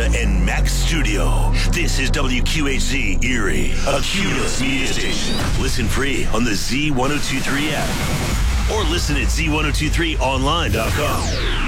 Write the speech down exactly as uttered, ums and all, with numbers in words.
and Max Studio. This is W Q H Z Erie, a Cumulus media station. Listen free on the Z ten twenty-three app or listen at Z ten twenty-three online dot com.